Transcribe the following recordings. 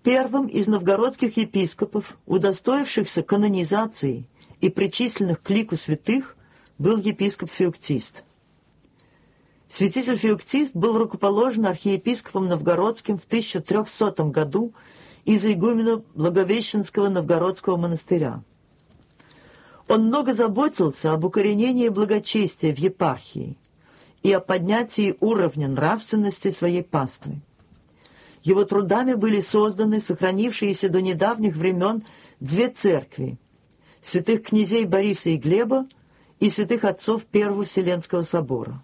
Первым из новгородских епископов, удостоившихся канонизации и причисленных к лику святых, был епископ Феоктист. Святитель Феоктист был рукоположен архиепископом новгородским в 1300 году из игумена Благовещенского новгородского монастыря. Он много заботился об укоренении благочестия в епархии и о поднятии уровня нравственности своей паствы. Его трудами были созданы сохранившиеся до недавних времен две церкви – святых князей Бориса и Глеба и святых отцов Первого Вселенского собора.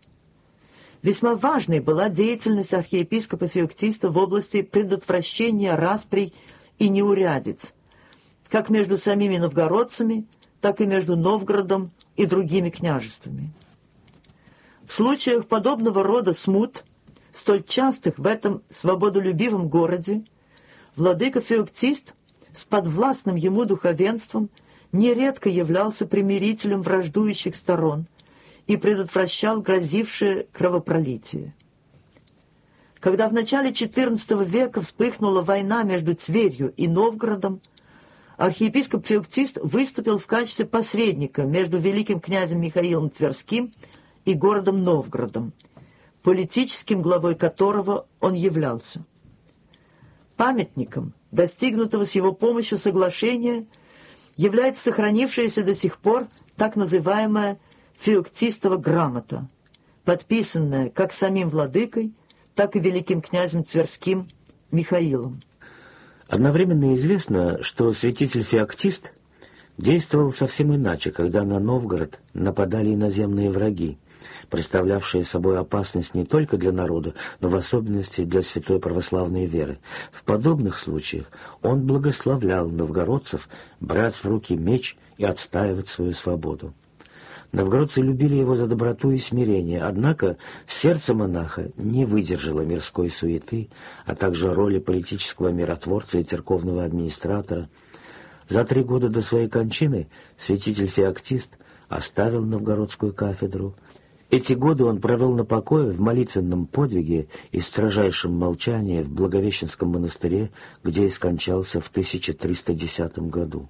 Весьма важной была деятельность архиепископа Феоктиста в области предотвращения расприй и неурядиц, как между самими новгородцами, так и между Новгородом и другими княжествами. В случаях подобного рода смут, столь частых в этом свободолюбивом городе, владыка Феоктист с подвластным ему духовенством нередко являлся примирителем враждующих сторон и предотвращал грозившее кровопролитие. Когда в начале XIV века вспыхнула война между Тверью и Новгородом, архиепископ Феоктист выступил в качестве посредника между великим князем Михаилом Тверским и городом Новгородом, политическим главой которого он являлся. Памятником достигнутого с его помощью соглашения является сохранившаяся до сих пор так называемая Феоктистова грамота, подписанная как самим владыкой, так и великим князем Тверским Михаилом. Одновременно известно, что святитель Феоктист действовал совсем иначе, когда на Новгород нападали иноземные враги, представлявшие собой опасность не только для народа, но в особенности для святой православной веры. В подобных случаях он благословлял новгородцев брать в руки меч и отстаивать свою свободу. Новгородцы любили его за доброту и смирение, однако сердце монаха не выдержало мирской суеты, а также роли политического миротворца и церковного администратора. За 3 года до своей кончины святитель Феоктист оставил новгородскую кафедру. Эти годы он провел на покое в молитвенном подвиге и строжайшем молчании в Благовещенском монастыре, где и скончался в 1310 году.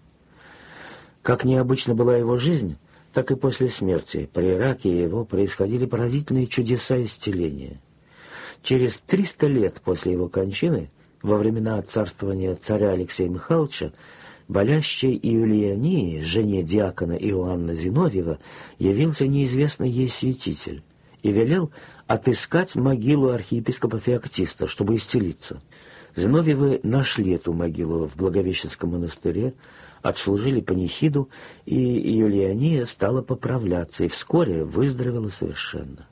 Как необычна была его жизнь, так и после смерти при раке его происходили поразительные чудеса исцеления. Через 300 лет после его кончины, во времена царствования царя Алексея Михайловича, болящей Иулиании, жене диакона Иоанна Зиновьева, явился неизвестный ей святитель и велел отыскать могилу архиепископа Феоктиста, чтобы исцелиться. Зиновьевы нашли эту могилу в Благовещенском монастыре, отслужили панихиду, и Иулиания стала поправляться и вскоре выздоровела совершенно.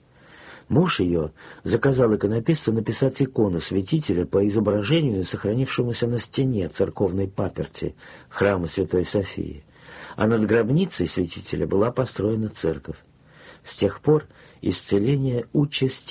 Муж ее заказал иконописцу написать икону святителя по изображению, сохранившемуся на стене церковной паперти храма Святой Софии, а над гробницей святителя была построена церковь. С тех пор исцеление участи